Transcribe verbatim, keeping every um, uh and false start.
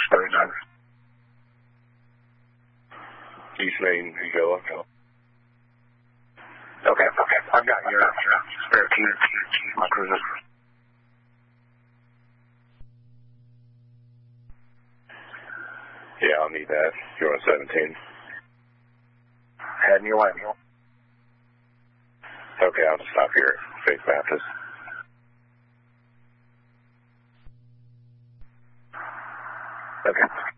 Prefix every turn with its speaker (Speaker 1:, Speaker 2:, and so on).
Speaker 1: thirty-nine.
Speaker 2: East Main, Eagle.
Speaker 1: Okay, okay. I've got your spare key, my cruiser.
Speaker 2: Yeah, I'll need that. You're on seventeen.
Speaker 1: Heading your way.
Speaker 2: Okay, I'll just stop here at Faith Baptist.
Speaker 1: Okay.